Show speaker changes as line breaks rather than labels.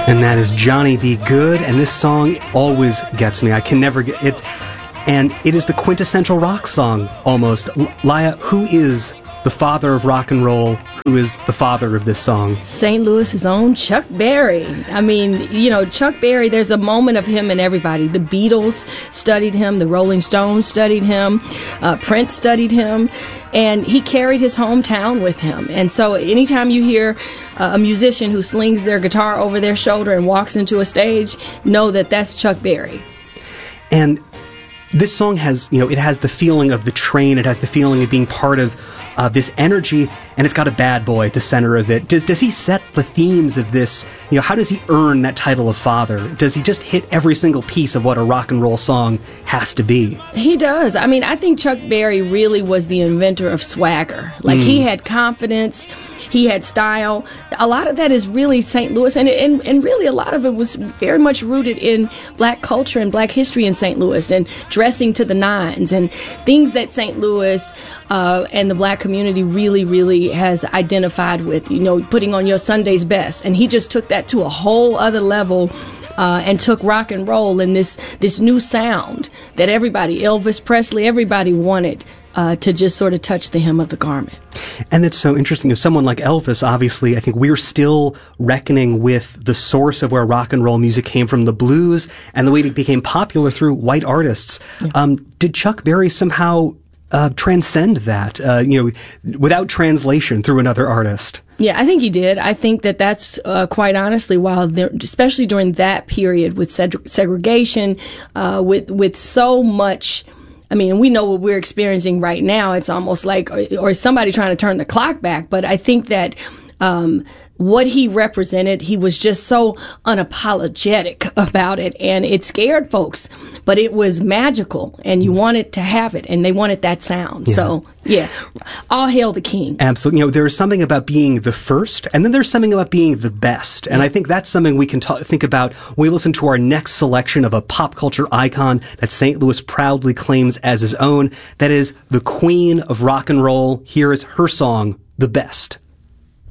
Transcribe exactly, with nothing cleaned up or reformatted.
And that is Johnny B. Goode, and this song always gets me. I can never get it. And it is the quintessential rock song, almost. L- Laya, who is the father of rock and roll? Who is the father of this song?
Saint Louis's own Chuck Berry. I mean, you know, Chuck Berry, there's a moment of him in everybody. The Beatles studied him. The Rolling Stones studied him. Uh, Prince studied him. And he carried his hometown with him. And so anytime you hear uh, a musician who slings their guitar over their shoulder and walks into a stage, know that that's Chuck Berry.
And this song has, you know, it has the feeling of the train. It has the feeling of being part of uh, this energy, and it's got a bad boy at the center of it. Does does he set the themes of this? You know, how does he earn that title of father? Does he just hit every single piece of what a rock and roll song has to be?
He does. I mean, I think Chuck Berry really was the inventor of swagger. Like, mm. he had confidence. He had style. A lot of that is really Saint Louis, and, and and really a lot of it was very much rooted in black culture and black history in Saint Louis, and dressing to the nines, and things that Saint Louis uh, and the black community really, really has identified with, you know, putting on your Sunday's best. And he just took that to a whole other level. Uh, and took rock and roll and this this new sound that everybody, Elvis Presley, everybody wanted uh, to just sort of touch the hem of the garment.
And it's so interesting. As someone like Elvis, obviously, I think we're still reckoning with the source of where rock and roll music came from, the blues, and the way it became popular through white artists. Yeah. Um, did Chuck Berry somehow uh, transcend that, uh, you know, without translation through another artist?
Yeah, I think he did. I think that that's uh, quite honestly, while there, especially during that period with seg- segregation, uh, with with so much. I mean, we know what we're experiencing right now. It's almost like, or, or somebody trying to turn the clock back. But I think that um, what he represented, he was just so unapologetic about it, and it scared folks. But it was magical, and you wanted to have it, and they wanted that sound. Yeah. So, yeah, all hail the king.
Absolutely. You know, there's something about being the first, and then there's something about being the best. And yeah. I think that's something we can ta- think about when we listen to our next selection of a pop culture icon that Saint Louis proudly claims as his own. That is the queen of rock and roll. Here is her song, The Best.